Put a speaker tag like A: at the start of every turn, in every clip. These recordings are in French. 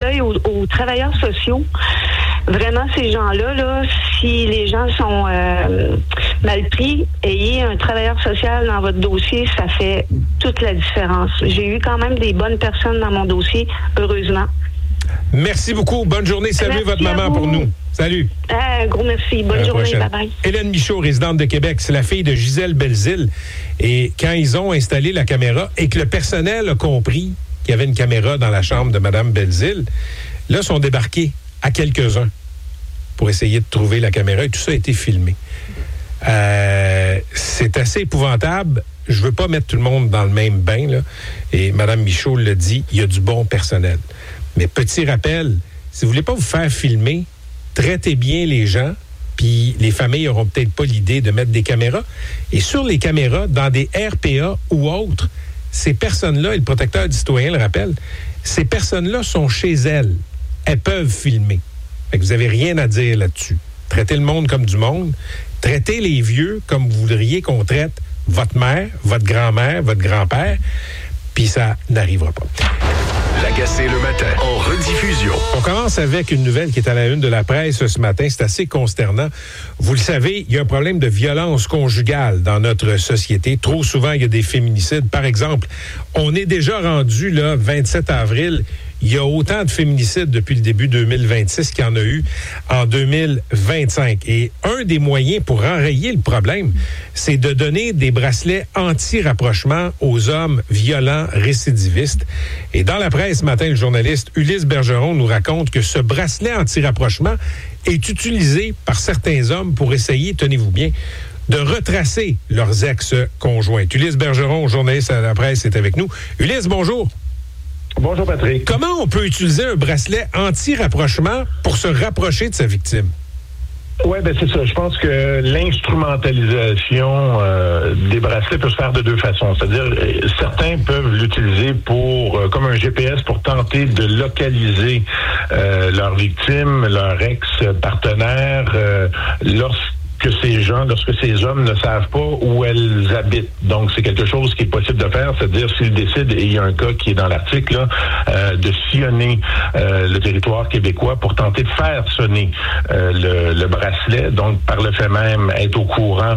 A: l'œil aux travailleurs sociaux. Vraiment, ces gens-là, là, si les gens sont mal pris, ayez un travailleur social dans votre dossier, ça fait toute la différence. J'ai eu quand même des bonnes personnes dans mon dossier, heureusement.
B: Merci beaucoup. Bonne journée. Saluez votre maman pour nous. Salut.
A: Gros merci. Bonne journée. Bye-bye.
B: Hélène Michaud, résidente de Québec, c'est la fille de Gisèle Belzile. Et quand ils ont installé la caméra et que le personnel a compris qu'il y avait une caméra dans la chambre de Mme Belzile, là, sont débarqués à quelques-uns pour essayer de trouver la caméra et tout ça a été filmé. C'est assez épouvantable. Je veux pas mettre tout le monde dans le même bain, là. Et Mme Michaud le dit, il y a du bon personnel. Mais petit rappel, si vous voulez pas vous faire filmer, traitez bien les gens, puis les familles n'auront peut-être pas l'idée de mettre des caméras. Et sur les caméras, dans des RPA ou autres, ces personnes-là, et le protecteur du citoyen le rappelle, ces personnes-là sont chez elles. Elles peuvent filmer. Fait que vous n'avez rien à dire là-dessus. Traitez le monde comme du monde. Traitez les vieux comme vous voudriez qu'on traite votre mère, votre grand-mère, votre grand-père, puis ça n'arrivera pas.
C: L'Agacé le matin, en rediffusion.
B: On commence avec une nouvelle qui est à la une de la presse ce matin. C'est assez consternant. Vous le savez, il y a un problème de violence conjugale dans notre société. Trop souvent, il y a des féminicides. Par exemple, on est déjà rendu, là, 27 avril, il y a autant de féminicides depuis le début 2026 qu'il y en a eu en 2025. Et un des moyens pour enrayer le problème, c'est de donner des bracelets anti-rapprochement aux hommes violents récidivistes. Et dans la presse ce matin, le journaliste Ulysse Bergeron nous raconte que ce bracelet anti-rapprochement est utilisé par certains hommes pour essayer, tenez-vous bien, de retracer leurs ex-conjoints. Ulysse Bergeron, journaliste à la presse, est avec nous. Ulysse, bonjour.
D: Bonjour Patrick.
B: Comment on peut utiliser un bracelet anti-rapprochement pour se rapprocher de sa victime?
D: Oui, ben c'est ça. Je pense que l'instrumentalisation des bracelets peut se faire de deux façons. C'est-à-dire, certains peuvent l'utiliser pour comme un GPS pour tenter de localiser leur victime, leur ex-partenaire, lorsque ces hommes ne savent pas où elles habitent. Donc, c'est quelque chose qui est possible de faire, c'est-à-dire s'ils décident, et il y a un cas qui est dans l'article, là, de sillonner le territoire québécois pour tenter de faire sonner le bracelet. Donc, par le fait même, être au courant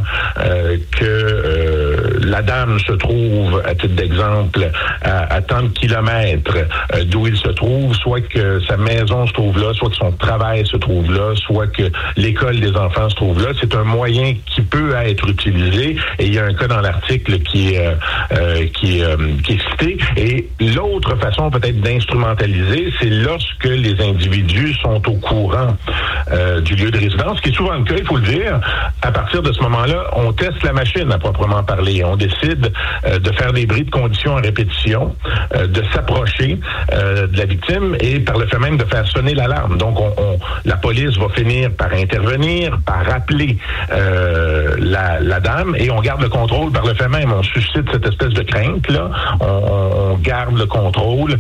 D: que la dame se trouve, à titre d'exemple, à tant de kilomètres d'où il se trouve, soit que sa maison se trouve là, soit que son travail se trouve là, soit que l'école des enfants se trouve là. C'est un moyen qui peut être utilisé et il y a un cas dans l'article qui est cité. Et l'autre façon peut-être d'instrumentaliser, c'est lorsque les individus sont au courant du lieu de résidence, ce qui est souvent le cas, il faut le dire. À partir de ce moment-là, on teste la machine à proprement parler. On décide de faire des bris de conditions à répétition, de s'approcher de la victime et par le fait même de faire sonner l'alarme. Donc, la police va finir par intervenir, par rappeler la dame et on garde le contrôle par le fait même. On suscite cette espèce de crainte-là. On garde le contrôle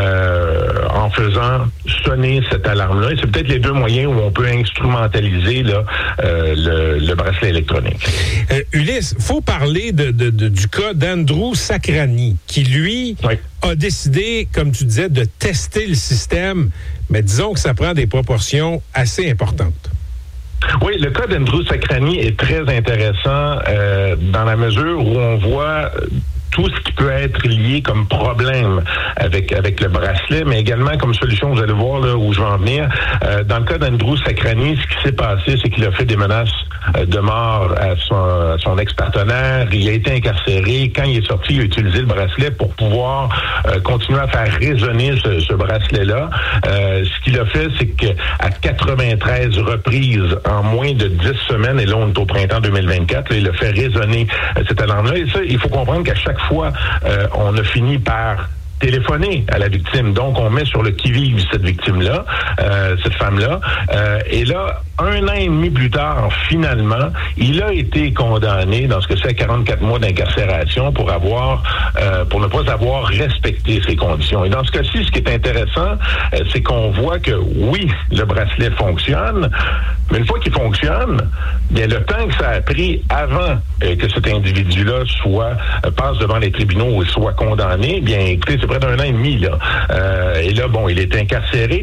D: en faisant sonner cette alarme-là. Et c'est peut-être les deux moyens où on peut instrumentaliser là, le bracelet électronique.
B: Ulysse, faut parler du cas d'Andrew Sacrani, qui, lui, a décidé, comme tu disais, de tester le système, mais disons que ça prend des proportions assez importantes.
D: Oui, le cas d'Andrew Sacrani est très intéressant dans la mesure où on voit tout ce qui peut être lié comme problème avec le bracelet, mais également comme solution, vous allez voir là où je vais en venir. Dans le cas d'Andrew Sacrani, ce qui s'est passé, c'est qu'il a fait des menaces de mort à son ex-partenaire. Il a été incarcéré. Quand il est sorti, il a utilisé le bracelet pour pouvoir continuer à faire résonner ce bracelet-là. Ce qu'il a fait, c'est qu'à 93 reprises, en moins de 10 semaines, et là, on est au printemps 2024, là, il a fait résonner cette alarme-là. Et ça, il faut comprendre qu'à chaque fois, on a fini par téléphoner à la victime. Donc, on met sur le qui-vive cette victime-là, cette femme-là. Et là, 1 an et demi plus tard, finalement, il a été condamné, dans ce que c'est, à 44 mois d'incarcération pour ne pas avoir respecté ces conditions. Et dans ce cas-ci, ce qui est intéressant, c'est qu'on voit que, oui, le bracelet fonctionne, mais une fois qu'il fonctionne, bien, le temps que ça a pris avant que cet individu-là passe devant les tribunaux et soit condamné, bien, écoutez, c'est près d'1 an et demi, là. Et là, bon, il est incarcéré.